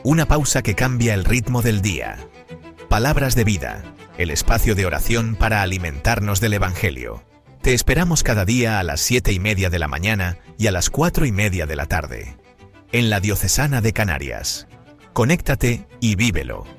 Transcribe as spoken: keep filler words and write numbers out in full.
Una pausa que cambia el ritmo del día. Palabras de Vida, el espacio de oración para alimentarnos del Evangelio. Te esperamos cada día a las siete y media de la mañana y a las cuatro y media de la tarde. En la Diocesana de Canarias. Conéctate y vívelo.